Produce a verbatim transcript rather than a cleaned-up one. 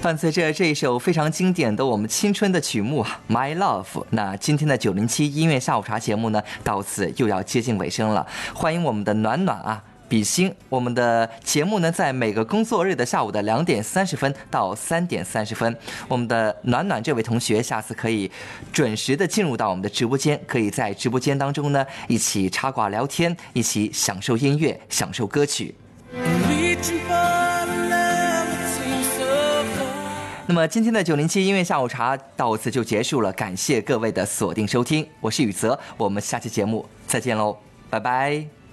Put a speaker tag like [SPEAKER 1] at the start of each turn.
[SPEAKER 1] 伴随着这一首非常经典的我们青春的曲目《My Love》，那今天的九零七音乐下午茶节目呢，到此又要接近尾声了。欢迎我们的暖暖啊，比心。我们的节目呢，在每个工作日的下午的两点三十分到三点三十分，我们的暖暖这位同学，下次可以准时的进入到我们的直播间，可以在直播间当中呢，一起插挂聊天，一起享受音乐，享受歌曲。那么今天的九零七音乐下午茶到此就结束了，感谢各位的锁定收听，我是宇泽，我们下期节目再见喽，拜拜。